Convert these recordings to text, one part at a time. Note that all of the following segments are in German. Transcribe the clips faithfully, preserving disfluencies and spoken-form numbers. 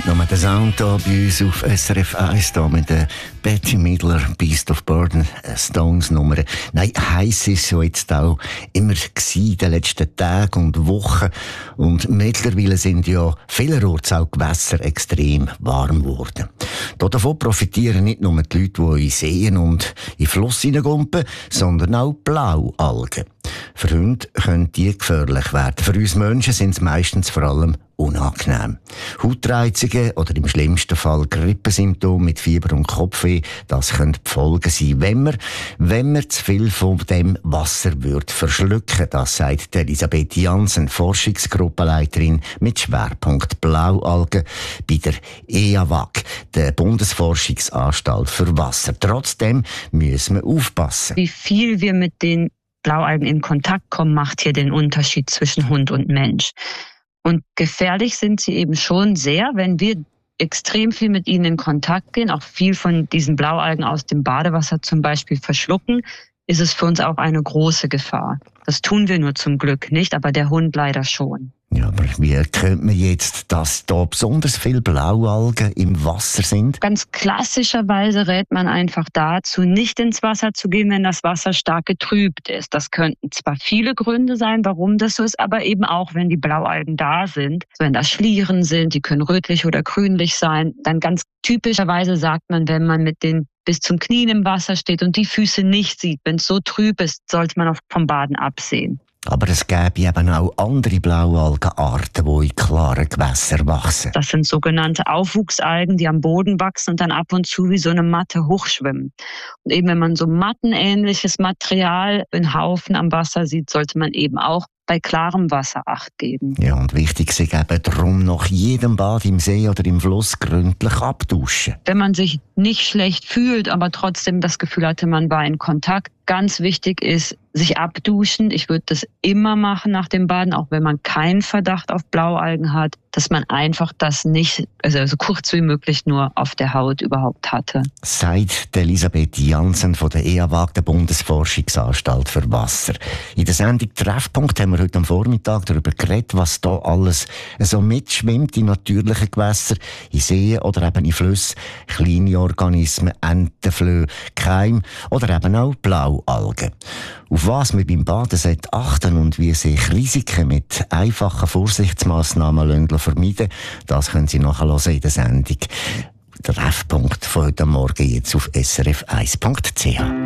Nicht nur der Sound hier bei uns auf S R F eins, hier mit der Bette Midler, Beast of Burden, Stones-Nummer. Nein, heiß ist so jetzt auch immer gewesen, in den letzten Tagen und Wochen. Und mittlerweile sind ja vielerorts auch Gewässer extrem warm geworden. Davon profitieren nicht nur die Leute, die in Seen und in Flüsse hineingumpen, sondern auch Blaualgen. Für Hunde können die gefährlich werden. Für uns Menschen sind es meistens vor allem unangenehm. Hautreizungen oder im schlimmsten Fall Grippesymptome mit Fieber und Kopfweh, das können die Folgen sein, wenn man, wenn man zu viel von dem Wasser würde verschlucken. Das sagt Elisabeth Jansen, Forschungsgruppenleiterin mit Schwerpunkt Blaualgen bei der E A W A G, der Bundesforschungsanstalt für Wasser. Trotzdem müssen wir aufpassen. Wie viel wir mit den Blaualgen in Kontakt kommen, macht hier den Unterschied zwischen Hund und Mensch. Und gefährlich sind sie eben schon sehr, wenn wir extrem viel mit ihnen in Kontakt gehen, auch viel von diesen Blaualgen aus dem Badewasser zum Beispiel verschlucken, ist es für uns auch eine große Gefahr. Das tun wir nur zum Glück nicht, aber der Hund leider schon. Ja, aber wie erkennt man jetzt, dass da besonders viele Blaualgen im Wasser sind? Ganz klassischerweise rät man einfach dazu, nicht ins Wasser zu gehen, wenn das Wasser stark getrübt ist. Das könnten zwar viele Gründe sein, warum das so ist, aber eben auch, wenn die Blaualgen da sind. Wenn da Schlieren sind, die können rötlich oder grünlich sein. Dann ganz typischerweise sagt man, wenn man mit den bis zum Knien im Wasser steht und die Füße nicht sieht, wenn es so trüb ist, sollte man auch vom Baden absehen. Aber es gäbe eben auch andere Blaualgenarten, die in klaren Gewässern wachsen. Das sind sogenannte Aufwuchsalgen, die am Boden wachsen und dann ab und zu wie so eine Matte hochschwimmen. Und eben wenn man so mattenähnliches Material in Haufen am Wasser sieht, sollte man eben auch bei klarem Wasser Acht geben. Ja, und wichtig ist eben darum, nach jedem Bad im See oder im Fluss gründlich abduschen. Wenn man sich nicht schlecht fühlt, aber trotzdem das Gefühl hatte, man war in Kontakt, ganz wichtig ist, sich abduschen. Ich würde das immer machen nach dem Baden, auch wenn man keinen Verdacht auf Blaualgen hat, dass man einfach das nicht, also so kurz wie möglich nur auf der Haut überhaupt hatte. Sagt Elisabeth Jansen von der E A W A G, der Bundesforschungsanstalt für Wasser. In der Sendung Treffpunkt haben wir heute am Vormittag darüber geredet, was da alles so mitschwimmt in natürlichen Gewässern, in Seen oder eben in Flüssen. Kleine Organismen, Entenflöhe, Keim oder eben auch Blaualgen. Auf was wir beim Baden achten sollten und wie sich Risiken mit einfachen Vorsichtsmaßnahmen vermeiden lassen, das können Sie nachhören in der Sendung. Der Treffpunkt von heute Morgen jetzt auf S R F eins Punkt C H.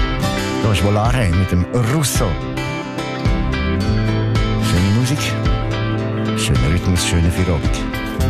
Da ist Volare mit dem Russo. Schöne Musik, schöner Rhythmus, schöne Feierabend.